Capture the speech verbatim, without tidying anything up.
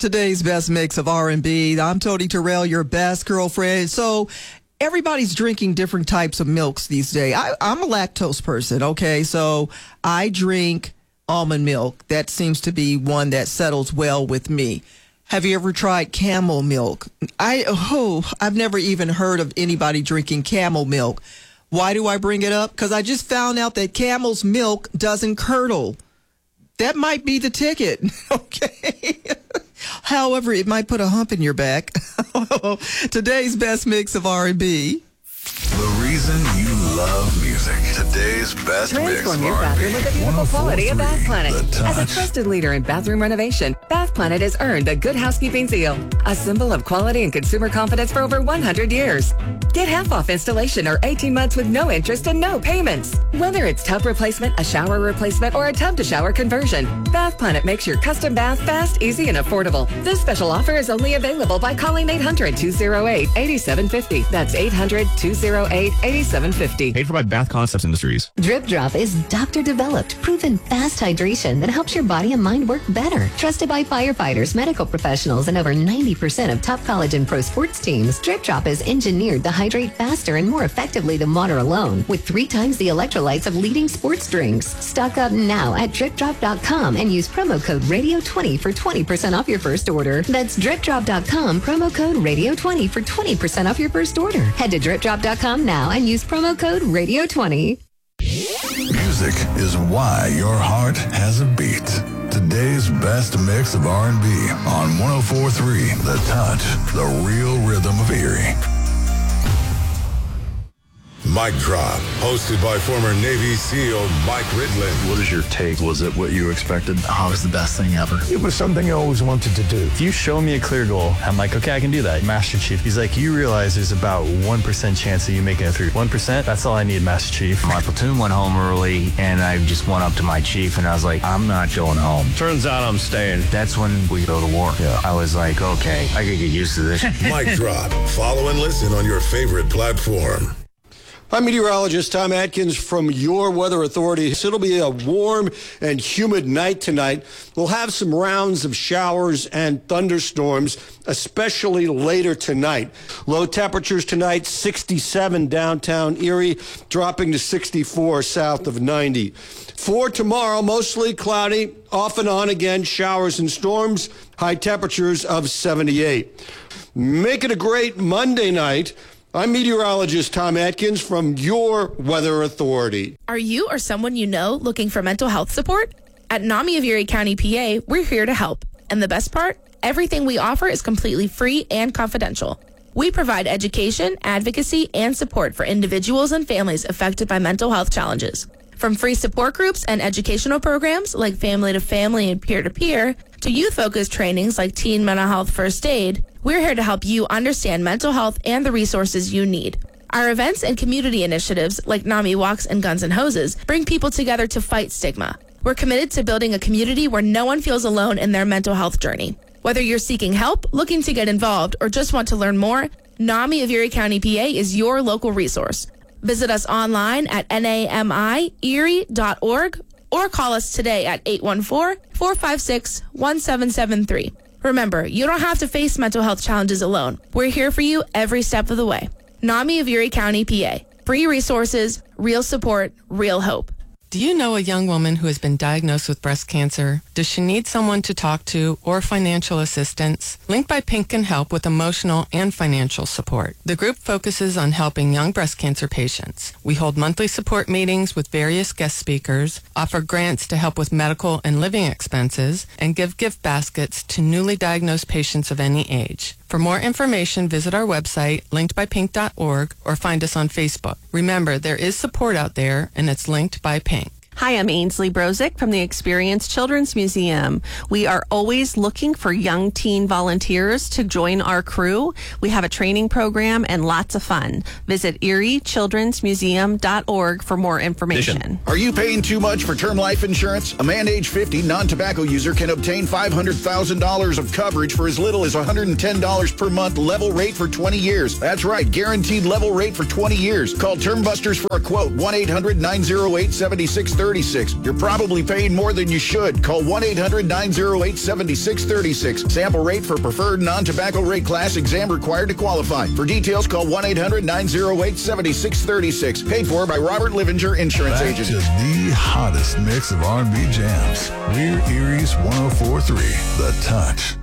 Today's best mix of R and B. I'm Tony Terrell, your best girlfriend. So everybody's drinking different types of milks these days. I, I'm a lactose person, okay? So I drink almond milk. That seems to be one that settles well with me. Have you ever tried camel milk? I oh, I've never even heard of anybody drinking camel milk. Why do I bring it up? Because I just found out that camel's milk doesn't curdle. That might be the ticket, okay? However, it might put a hump in your back. Today's best mix of R and B. The reason you love music. Today's best mix of Transform your bathroom with the beautiful quality of Bath Planet. As a trusted leader in bathroom renovation, Bath Planet has earned the Good Housekeeping seal, a symbol of quality and consumer confidence for over one hundred years. Get half off installation or eighteen months with no interest and no payments. Whether it's tub replacement, a shower replacement, or a tub-to-shower conversion, Bath Planet makes your custom bath fast, easy, and affordable. This special offer is only available by calling eight hundred, two oh eight, eight seven five oh. That's eight hundred, two oh eight, eight seven five oh. Paid for by Bath Concepts Industries. Drip Drop is doctor-developed, proven fast hydration that helps your body and mind work better. Trusted by firefighters, medical professionals, and over ninety percent of top college and pro sports teams, Drip Drop is engineered to hydrate faster and more effectively than water alone, with three times the electrolytes of leading sports drinks. Stock up now at drip drop dot com and use promo code radio twenty for twenty percent off your first order. That's drip drop dot com, promo code radio twenty for twenty percent off your first order. Head to drip drop dot com now and use promo code radio twenty. Music is why your heart has a beat. Today's best mix of R and B on one oh four point three The Touch, the real rhythm of Erie. Mic Drop, hosted by former Navy SEAL Mike Ridland. What is your take? Was it what you expected? Oh, it was the best thing ever. It was something I always wanted to do. If you show me a clear goal, I'm like, okay, I can do that. Master Chief, he's like, you realize there's about one percent chance of you making it through. one percent? That's all I need, Master Chief. My platoon went home early, and I just went up to my chief, and I was like, I'm not going home. Turns out I'm staying. That's when we go to war. Yeah. I was like, okay, I could get used to this. Mic Drop. Follow and listen on your favorite platform. I'm meteorologist Tom Atkins from Your Weather Authority. It'll be a warm and humid night tonight. We'll have some rounds of showers and thunderstorms, especially later tonight. Low temperatures tonight, sixty-seven downtown Erie, dropping to sixty-four south of ninety. For tomorrow, mostly cloudy, off and on again, showers and storms, high temperatures of seventy-eight. Make it a great Monday night. I'm meteorologist Tom Atkins from Your Weather Authority. Are you or someone you know looking for mental health support? At NAMI of Erie County, P A, we're here to help. And the best part? Everything we offer is completely free and confidential. We provide education, advocacy, and support for individuals and families affected by mental health challenges. From free support groups and educational programs like Family to Family and Peer to Peer, to youth-focused trainings like Teen Mental Health First Aid, we're here to help you understand mental health and the resources you need. Our events and community initiatives like NAMI Walks and Guns and Hoses bring people together to fight stigma. We're committed to building a community where no one feels alone in their mental health journey. Whether you're seeking help, looking to get involved, or just want to learn more, NAMI of Erie County, P A is your local resource. Visit us online at nami erie dot org or call us today at eight one four, four five six, one seven seven three. Remember, you don't have to face mental health challenges alone. We're here for you every step of the way. NAMI of Erie County, P A. Free resources, real support, real hope. Do you know a young woman who has been diagnosed with breast cancer? Does she need someone to talk to or financial assistance? Linked by Pink can help with emotional and financial support. The group focuses on helping young breast cancer patients. We hold monthly support meetings with various guest speakers, offer grants to help with medical and living expenses, and give gift baskets to newly diagnosed patients of any age. For more information, visit our website, linked by pink dot org, or find us on Facebook. Remember, there is support out there, and it's linked by Pink. Hi, I'm Ainsley Brozick from the Experience Children's Museum. We are always looking for young teen volunteers to join our crew. We have a training program and lots of fun. Visit erie children's museum dot org for more information. Are you paying too much for term life insurance? A man age fifty, non-tobacco user can obtain five hundred thousand dollars of coverage for as little as one hundred ten dollars per month, level rate for twenty years. That's right, guaranteed level rate for twenty years. Call Term Busters for a quote, one eight hundred, nine oh eight, seven six three thirty-six. You're probably paying more than you should. Call one eight hundred nine oh eight seven six three six. Sample rate for preferred non-tobacco rate class. Exam required to qualify. For details, call one eight hundred nine oh eight seven six three six. Paid for by Robert Livinger Insurance Back Agent. to the hottest mix of R and B jams. We're Erie's one oh four point three, The Touch.